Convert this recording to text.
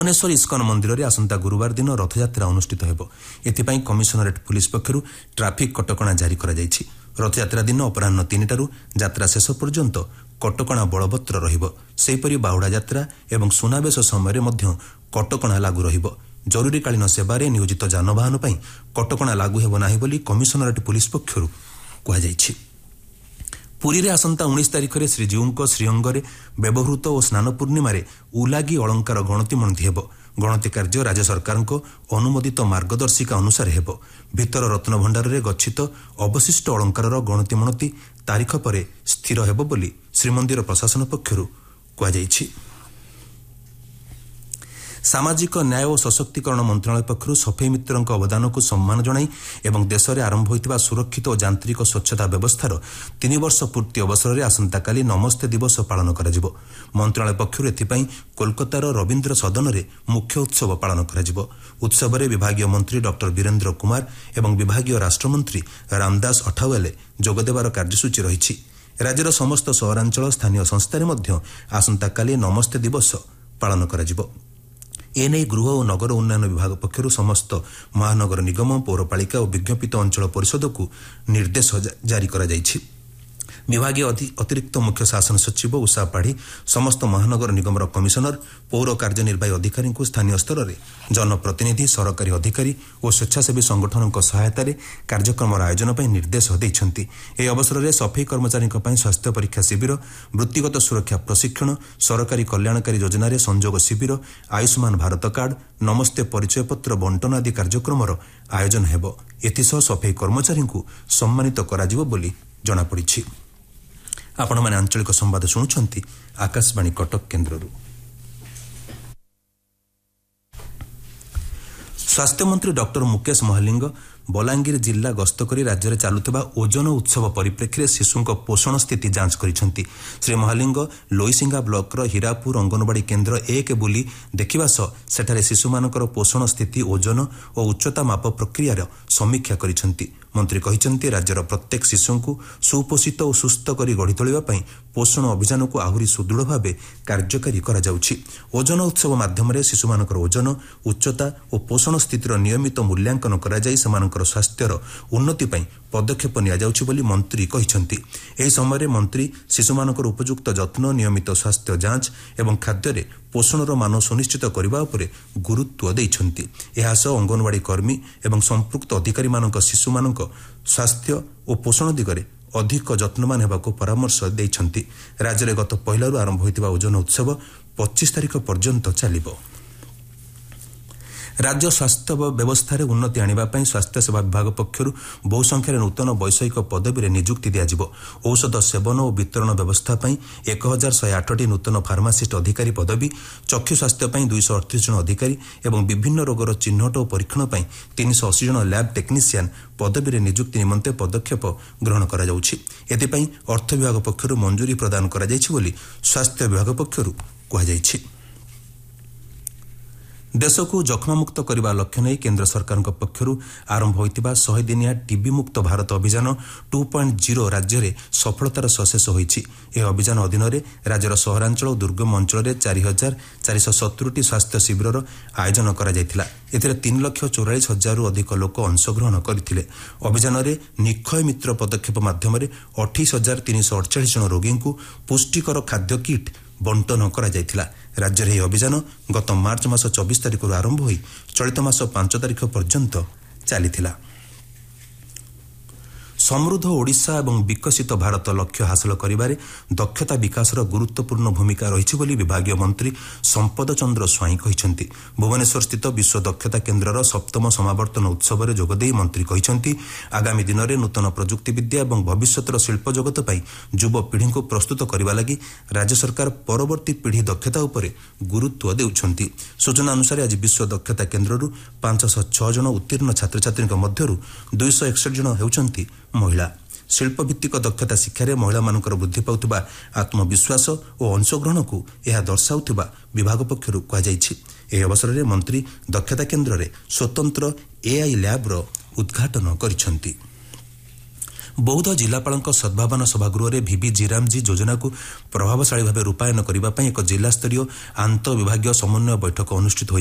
Bhubaneswar ISKCON ମନ୍ଦିରରେ ଆସନ୍ତା ଗୁରୁବାର ଦିନ ରଥଯାତ୍ରା ଅନୁଷ୍ଠିତ ହେବ। ଏଥିପାଇଁ କମିଶନରେଟ୍ ପୁଲିସ୍ ପକ୍ଷରୁ ଟ୍ରାଫିକ୍ କଟକଣା ଜାରି କରାଯାଇଛି। ରଥଯାତ୍ରା ଦିନ ଅପରାହ୍ନ 3ଟାରୁ ଯାତ୍ରା ଶେଷ ପର୍ଯ୍ୟନ୍ତ କଟକଣା ବଳବତ୍ତର ରହିବ। ସେହିପରି ବାହୁଡ଼ା ଯାତ୍ରା ଏବଂ ସୁନାବେଶ ସମୟରେ ମଧ୍ୟ କଟକଣା ଲାଗୁ ରହିବ। ଜରୁରୀକାଳୀନ ସେବାରେ ନିୟୋଜିତ ଯାନବାହନ ପାଇଁ କଟକଣା ଲାଗୁ ହେବ ନାହିଁ ବୋଲି କମିଶନରେଟ୍ ପୁଲିସ୍ ପକ୍ଷରୁ କୁହାଯାଇଛି। ପୁରୀରେ ଆସନ୍ତା 19 ତାରିଖରେ ଶ୍ରୀଜୀଉଙ୍କ ଶ୍ରୀଅଙ୍ଗରେ ବ୍ୟବହୃତ ଓ ସ୍ନାନ ପୂର୍ଣ୍ଣିମାରେ ଉଲାଗି ଅଳଙ୍କାର ଗଣତି ମଣତି ହେବ। ଗଣତି କାର୍ଯ୍ୟ ରାଜ୍ୟ ସରକାରଙ୍କ ଅନୁମୋଦିତ ମାର୍ଗଦର୍ଶିକା ଅନୁସାରେ ହେବ। ଭିତର ରତ୍ନଭଣ୍ଡାରରେ ଗଚ୍ଛିତ ଅବଶିଷ୍ଟ ଅଳଙ୍କାରର ଗଣତି ମଣତି ତାରିଖ ପରେ ସ୍ଥିର ହେବ ବୋଲି ଶ୍ରୀମନ୍ଦିର ପ୍ରଶାସନ ପକ୍ଷରୁ କୁହାଯାଇଛି। ସାମାଜିକ ନ୍ୟାୟ ଓ ସଶକ୍ତିକରଣ ମନ୍ତ୍ରଣାଳୟ ପକ୍ଷରୁ ସଫେଇ ମିତ୍ରଙ୍କ ଅବଦାନକୁ ସମ୍ମାନ ଜଣାଇ ଏବଂ ଦେଶରେ ଆରମ୍ଭ ହୋଇଥିବା ସୁରକ୍ଷିତ ଓ ଯାନ୍ତ୍ରିକ ସ୍ୱଚ୍ଛତା ବ୍ୟବସ୍ଥାର 3 ବର୍ଷ ପୂର୍ତ୍ତି ଅବସରରେ ଆସନ୍ତାକାଲି ନମସ୍ତେ ଦିବସ ପାଳନ କରାଯିବ। ମନ୍ତ୍ରଣାଳୟ ପକ୍ଷରୁ ଏଥିପାଇଁ କୋଲକାତାର ରବୀନ୍ଦ୍ର ସଦନରେ ମୁଖ୍ୟ ଉତ୍ସବ ପାଳନ କରାଯିବ। ଉତ୍ସବରେ ବିଭାଗୀୟ ମନ୍ତ୍ରୀ ଡକ୍ଟର ବୀରେନ୍ଦ୍ର କୁମାର ଏବଂ ବିଭାଗୀୟ ରାଷ୍ଟ୍ରମନ୍ତ୍ରୀ ରାମଦାସ ଅଠାୱାଲେ ଯୋଗଦେବାର କାର୍ଯ୍ୟସୂଚୀ ରହିଛି। ରାଜ୍ୟର ସମସ୍ତ ସହରାଞ୍ଚଳ ସ୍ଥାନୀୟ ସଂସ୍ଥାରେ ମଧ୍ୟ ଆସନ୍ତାକାଲି ନମସ୍ତେ ଦିବସ ପାଳନ କରାଯିବ। ଏନେଇ ଗୃହ ଓ ନଗର ଉନ୍ନୟନ ବିଭାଗ ପକ୍ଷରୁ ସମସ୍ତ ମହାନଗର ନିଗମ, ପୌରପାଳିକା ଓ ବିଜ୍ଞପିତ ଅଞ୍ଚଳ ପରିଷଦକୁ ନିର୍ଦ୍ଦେଶ ଜାରି କରାଯାଇଛି। ବିଭାଗୀୟ ଅତିରିକ୍ତ ମୁଖ୍ୟ ଶାସନ ସଚିବ ଉଷା ପାଢ଼ୀ ସମସ୍ତ ମହାନଗର ନିଗମର କମିଶନର, ପୌର କାର୍ଯ୍ୟନିର୍ବାହୀ ଅଧିକାରୀଙ୍କୁ ସ୍ଥାନୀୟ ସ୍ତରରେ ଜନପ୍ରତିନିଧି, ସରକାରୀ ଅଧିକାରୀ ଓ ସ୍ୱେଚ୍ଛାସେବୀ ସଂଗଠନଙ୍କ ସହାୟତାରେ କାର୍ଯ୍ୟକ୍ରମର ଆୟୋଜନ ପାଇଁ ନିର୍ଦ୍ଦେଶ ଦେଇଛନ୍ତି। ଏହି ଅବସରରେ ସଫେଇ କର୍ମଚାରୀଙ୍କ ପାଇଁ ସ୍ୱାସ୍ଥ୍ୟ ପରୀକ୍ଷା ଶିବିର, ବୃତ୍ତିଗତ ସୁରକ୍ଷା ପ୍ରଶିକ୍ଷଣ, ସରକାରୀ କଲ୍ୟାଣକାରୀ ଯୋଜନାରେ ସଂଯୋଗ ଶିବିର, ଆୟୁଷ୍ମାନ ଭାରତ କାର୍ଡ, ନମସ୍ତେ ପରିଚୟପତ୍ର ବଣ୍ଟନ ଆଦି କାର୍ଯ୍ୟକ୍ରମର ଆୟୋଜନ ହେବ। ଏଥିସହ ସଫେଇ କର୍ମଚାରୀଙ୍କୁ ସମ୍ମାନିତ କରାଯିବ ବୋଲି ଜଣାପଡ଼ିଛି। ଆପଣମାନେ ଆଞ୍ଚଳିକ ସମ୍ବାଦ ଶୁଣୁଛନ୍ତି ଆକାଶବାଣୀ କଟକ କେନ୍ଦ୍ରରୁ। ସ୍ୱାସ୍ଥ୍ୟମନ୍ତ୍ରୀ ଡକ୍ଟର ମୁକେଶ ମହାଲିଙ୍ଗ ବଲାଙ୍ଗୀର ଜିଲ୍ଲା ଗସ୍ତ କରି ରାଜ୍ୟରେ ଚାଲୁଥିବା ଓଜନ ଉତ୍ସବ ପରିପ୍ରେକ୍ଷୀରେ ଶିଶୁଙ୍କ ପୋଷଣ ସ୍ଥିତି ଯାଞ୍ଚ କରିଛନ୍ତି। ଶ୍ରୀ ମହାଲିଙ୍ଗ ଲୋଇସିଙ୍ଗା ବ୍ଲକର ହୀରାପୁର ଅଙ୍ଗନବାଡି କେନ୍ଦ୍ର 1 ବୁଲି ଦେଖିବା ସହ ସେଠାରେ ଶିଶୁମାନଙ୍କର ପୋଷଣ ସ୍ଥିତି, ଓଜନ ଓ ଉଚ୍ଚତା ମାପ ପ୍ରକ୍ରିୟାର ସମୀକ୍ଷା କରିଛନ୍ତି। ମନ୍ତ୍ରୀ କହିଛନ୍ତି ରାଜ୍ୟର ପ୍ରତ୍ୟେକ ଶିଶୁଙ୍କୁ ସୁପୋଷିତ ଓ ସୁସ୍ଥ କରି ଗଢ଼ି ତୋଳିବା ପାଇଁ ପୋଷଣ ଅଭିଯାନକୁ ଆହୁରି ସୁଦୃଢ଼ ଭାବେ କାର୍ଯ୍ୟକାରୀ କରାଯାଉଛି। ଓଜନ ଉତ୍ସବ ମାଧ୍ୟମରେ ଶିଶୁମାନଙ୍କର ଓଜନ, ଉଚ୍ଚତା ଓ ପୋଷଣ ସ୍ଥିତିର ନିୟମିତ ମୂଲ୍ୟାଙ୍କନ କରାଯାଇ ସେମାନଙ୍କର ସ୍ୱାସ୍ଥ୍ୟର ଉନ୍ନତି ପାଇଁ ପଦକ୍ଷେପ ନିଆଯାଉଛି ବୋଲି ମନ୍ତ୍ରୀ କହିଛନ୍ତି। ଏହି ସମୟରେ ମନ୍ତ୍ରୀ ଶିଶୁମାନଙ୍କର ଉପଯୁକ୍ତ ଯତ୍ନ, ନିୟମିତ ସ୍ୱାସ୍ଥ୍ୟ ଯାଞ୍ଚ ଏବଂ ଖାଦ୍ୟରେ ପୋଷଣର ମାନ ସୁନିଶ୍ଚିତ କରିବା ଉପରେ ଗୁରୁତ୍ୱ ଦେଇଛନ୍ତି। ଏହା ସହ ଅଙ୍ଗନବାଡି କର୍ମୀ ଏବଂ ସମ୍ପୃକ୍ତ ଅଧିକାରୀମାନଙ୍କ ଶିଶୁମାନଙ୍କ ସ୍ୱାସ୍ଥ୍ୟ ଓ ପୋଷଣ ଦିଗରେ ଅଧିକ ଯତ୍ନବାନ ହେବାକୁ ପରାମର୍ଶ ଦେଇଛନ୍ତି। ରାଜ୍ୟରେ ଗତ ପହିଲାରୁ ଆରମ୍ଭ ହୋଇଥିବା ଓଜନ ଉତ୍ସବ 25 ତାରିଖ ପର୍ଯ୍ୟନ୍ତ ଚାଲିବ। ରାଜ୍ୟ ସ୍ୱାସ୍ଥ୍ୟ ବ୍ୟବସ୍ଥାରେ ଉନ୍ନତି ଆଣିବା ପାଇଁ ସ୍ୱାସ୍ଥ୍ୟସେବା ବିଭାଗ ପକ୍ଷରୁ ବହୁ ସଂଖ୍ୟାରେ ନୂତନ ବୈଷୟିକ ପଦବୀରେ ନିଯୁକ୍ତି ଦିଆଯିବ। ଔଷଧ ସେବନ ଓ ବିତରଣ ବ୍ୟବସ୍ଥା ପାଇଁ 1108ଟି ନୂତନ ଫାର୍ମାସିଷ୍ଟ ଅଧିକାରୀ ପଦବୀ, ଚକ୍ଷୁ ସ୍ୱାସ୍ଥ୍ୟ ପାଇଁ 238 ଜଣ ଅଧିକାରୀ ଏବଂ ବିଭିନ୍ନ ରୋଗର ଚିହ୍ନଟ ଓ ପରୀକ୍ଷଣ ପାଇଁ 380 ଜଣ ଲ୍ୟାବ୍ ଟେକ୍ନିସିଆନ୍ ପଦବୀରେ ନିଯୁକ୍ତି ନିମନ୍ତେ ପଦକ୍ଷେପ ଗ୍ରହଣ କରାଯାଉଛି। ଏଥିପାଇଁ ଅର୍ଥ ବିଭାଗ ପକ୍ଷରୁ ମଞ୍ଜୁରୀ ପ୍ରଦାନ କରାଯାଇଛି ବୋଲି ସ୍ୱାସ୍ଥ୍ୟ ବିଭାଗ ପକ୍ଷରୁ କୁହାଯାଇଛି। ଦେଶକୁ ଯକ୍ଷ୍ମାମୁକ୍ତ କରିବା ଲକ୍ଷ୍ୟ ନେଇ କେନ୍ଦ୍ର ସରକାରଙ୍କ ପକ୍ଷରୁ ଆରମ୍ଭ ହୋଇଥିବା 100 ଦିନିଆ ଟିବି ମୁକ୍ତ ଭାରତ ଅଭିଯାନ 2.0 ରାଜ୍ୟରେ ସଫଳତାର ସହ ଶେଷ ହୋଇଛି। ଏହି ଅଭିଯାନ ଅଧୀନରେ ରାଜ୍ୟର ସହରାଞ୍ଚଳ ଓ ଦୁର୍ଗମ ଅଞ୍ଚଳରେ 4,470ଟି ସ୍ୱାସ୍ଥ୍ୟ ଶିବିରର ଆୟୋଜନ କରାଯାଇଥିଲା। ଏଥିରେ 3,44,000ରୁ ଅଧିକ ଲୋକ ଅଂଶଗ୍ରହଣ କରିଥିଲେ। ଅଭିଯାନରେ ନିକ୍ଷୟ ମିତ୍ର ପଦକ୍ଷେପ ମାଧ୍ୟମରେ 28,348 ଜଣ ରୋଗୀଙ୍କୁ ପୁଷ୍ଟିକର ଖାଦ୍ୟ କିଟ୍ ବଣ୍ଟନ କରାଯାଇଥିଲା। ରାଜ୍ୟରେ ଏହି ଅଭିଯାନ ଗତ ମାର୍ଚ୍ଚ ମାସ 24 ତାରିଖରୁ ଆରମ୍ଭ ହୋଇ ଚଳିତ ମାସ 5 ତାରିଖ ପର୍ଯ୍ୟନ୍ତ ଚାଲିଥିଲା। ସମୃଦ୍ଧ ଓଡ଼ିଶା ଏବଂ ବିକଶିତ ଭାରତ ଲକ୍ଷ୍ୟ ହାସଲ କରିବାରେ ଦକ୍ଷତା ବିକାଶର ଗୁରୁତ୍ୱପୂର୍ଣ୍ଣ ଭୂମିକା ରହିଛି ବୋଲି ବିଭାଗୀୟ ମନ୍ତ୍ରୀ ସମ୍ପଦ ଚନ୍ଦ୍ର ସ୍ୱାଇଁ କହିଛନ୍ତି। ଭୁବନେଶ୍ୱରସ୍ଥିତ ବିଶ୍ୱ ଦକ୍ଷତା କେନ୍ଦ୍ରର 7ମ ସମାବର୍ତ୍ତନ ଉତ୍ସବରେ ଯୋଗଦେଇ ମନ୍ତ୍ରୀ କହିଛନ୍ତି ଆଗାମୀ ଦିନରେ ନୂତନ ପ୍ରଯୁକ୍ତିବିଦ୍ୟା ଏବଂ ଭବିଷ୍ୟତର ଶିଳ୍ପ ଜଗତ ପାଇଁ ଯୁବପିଢ଼ିଙ୍କୁ ପ୍ରସ୍ତୁତ କରିବା ଲାଗି ରାଜ୍ୟ ସରକାର ପରବର୍ତ୍ତୀ ପିଢ଼ି ଦକ୍ଷତା ଉପରେ ଗୁରୁତ୍ୱ ଦେଉଛନ୍ତି। ସୂଚନା ଅନୁସାରେ ଆଜି ବିଶ୍ୱ ଦକ୍ଷତା କେନ୍ଦ୍ରରୁ 506 ଜଣ ଉତ୍ତୀର୍ଣ୍ଣ ଛାତ୍ରଛାତ୍ରୀଙ୍କ ମଧ୍ୟରୁ 261 ଜଣ ହେଉଛନ୍ତି ମହିଳା। ଶିଳ୍ପଭିତ୍ତିକ ଦକ୍ଷତା ଶିକ୍ଷାରେ ମହିଳାମାନଙ୍କର ବୃଦ୍ଧି ପାଉଥିବା ଆତ୍ମବିଶ୍ୱାସ ଓ ଅଂଶଗ୍ରହଣକୁ ଏହା ଦର୍ଶାଉଥିବା ବିଭାଗ ପକ୍ଷରୁ କୁହାଯାଇଛି। ଏହି ଅବସରରେ ମନ୍ତ୍ରୀ ଦକ୍ଷତା କେନ୍ଦ୍ରରେ ସ୍ୱତନ୍ତ୍ର AI ଲ୍ୟାବ୍ର ଉଦ୍ଘାଟନ କରିଛନ୍ତି। ବୌଦ୍ଧ ଜିଲ୍ଲାପାଳଙ୍କ ସଦ୍ଭାବନା ସଭାଗୃହରେ ଭିଭି ଜିରାମଜି ଯୋଜନାକୁ ପ୍ରଭାବଶାଳୀ ଭାବେ ରୂପାୟନ କରିବା ପାଇଁ ଏକ ଜିଲ୍ଲାସ୍ତରୀୟ ଆନ୍ତଃ ବିଭାଗୀୟ ସମନ୍ୱୟ ବୈଠକ ଅନୁଷ୍ଠିତ